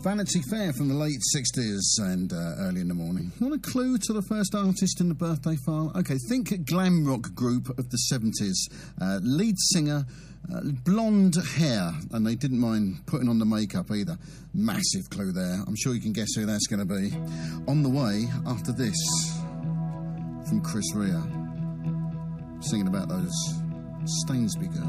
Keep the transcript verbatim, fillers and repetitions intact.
Vanity Fair from the late sixties and uh, early in the morning. Want a clue to the first artist in the birthday file? OK, think glam rock group of the seventies. Uh, lead singer, uh, blonde hair, and they didn't mind putting on the makeup either. Massive clue there. I'm sure you can guess who that's going to be. On the way, after this, from Chris Rea, singing about those Stainsby girls.